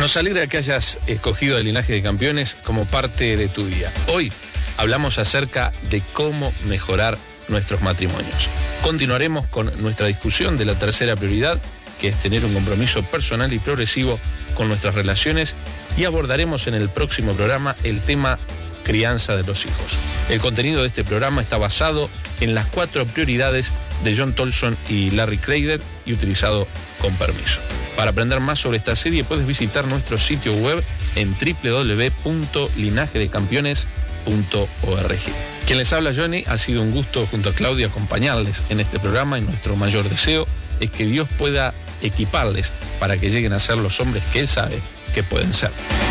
Nos alegra que hayas escogido el Linaje de Campeones como parte de tu día. Hoy hablamos acerca de cómo mejorar nuestros matrimonios. Continuaremos con nuestra discusión de la tercera prioridad, que es tener un compromiso personal y progresivo con nuestras relaciones, y abordaremos en el próximo programa el tema crianza de los hijos. El contenido de este programa está basado en las 4 prioridades de John Tolson y Larry Kreider y utilizado con permiso. Para aprender más sobre esta serie puedes visitar nuestro sitio web en www.linajdeCampeones.org. Quien les habla, Johnny, ha sido un gusto junto a Claudia acompañarles en este programa, y nuestro mayor deseo es que Dios pueda equiparles para que lleguen a ser los hombres que Él sabe que pueden ser.